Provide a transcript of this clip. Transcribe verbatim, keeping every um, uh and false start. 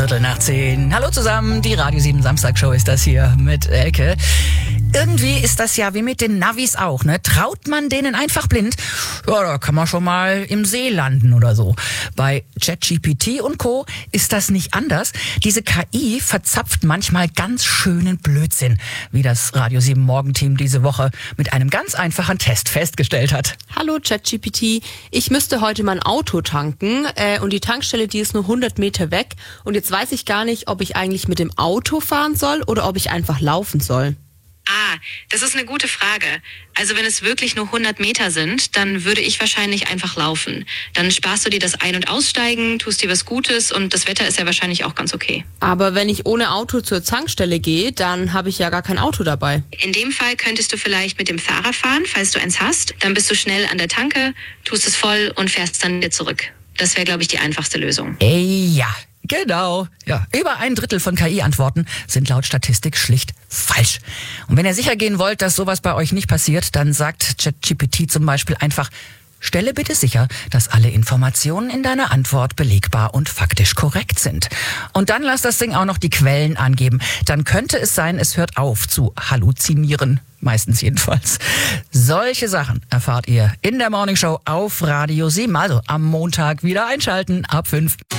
Viertel nach zehn. Hallo zusammen, die Radio sieben Samstagshow ist das hier mit Elke. Irgendwie ist das ja wie mit den Navis auch, ne? Traut man denen einfach blind? Ja, da kann man schon mal im See landen oder so. Bei ChatGPT und Co. ist das nicht anders. Diese K I verzapft manchmal ganz schönen Blödsinn, wie das Radio sieben Morgenteam diese Woche mit einem ganz einfachen Test festgestellt hat. Hallo ChatGPT, ich müsste heute mein Auto tanken äh, und die Tankstelle, die ist nur hundert Meter weg und jetzt weiß ich gar nicht, ob ich eigentlich mit dem Auto fahren soll oder ob ich einfach laufen soll. Ah, das ist eine gute Frage. Also wenn es wirklich nur hundert Meter sind, dann würde ich wahrscheinlich einfach laufen. Dann sparst du dir das Ein- und Aussteigen, tust dir was Gutes und das Wetter ist ja wahrscheinlich auch ganz okay. Aber wenn ich ohne Auto zur Tankstelle gehe, dann habe ich ja gar kein Auto dabei. In dem Fall könntest du vielleicht mit dem Fahrrad fahren, falls du eins hast. Dann bist du schnell an der Tanke, tust es voll und fährst dann wieder zurück. Das wäre, glaube ich, die einfachste Lösung. Ey, ja. Genau. Ja, über ein Drittel von K I-Antworten sind laut Statistik schlicht falsch. Und wenn ihr sicher gehen wollt, dass sowas bei euch nicht passiert, dann sagt ChatGPT zum Beispiel einfach: Stelle bitte sicher, dass alle Informationen in deiner Antwort belegbar und faktisch korrekt sind. Und dann lass das Ding auch noch die Quellen angeben. Dann könnte es sein, es hört auf zu halluzinieren. Meistens jedenfalls. Solche Sachen erfahrt ihr in der Morningshow auf Radio sieben. Also am Montag wieder einschalten ab fünf.